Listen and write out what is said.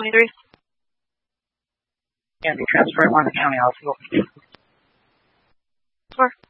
23. Can't be transferred. One County Hospital. 4.